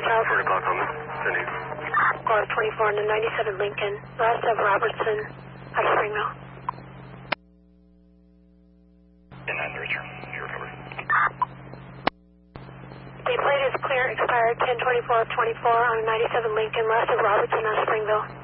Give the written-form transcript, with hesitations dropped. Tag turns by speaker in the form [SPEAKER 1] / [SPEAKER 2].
[SPEAKER 1] Charles.
[SPEAKER 2] Florida call coming. Cindy.
[SPEAKER 1] Car 24 on the 97 Lincoln, west of Robertson, out of Springville.
[SPEAKER 2] And 9 the return. You recover.
[SPEAKER 1] The plate is clear, expired 10/24/24 on the 97 Lincoln, west of Robertson, out of Springville.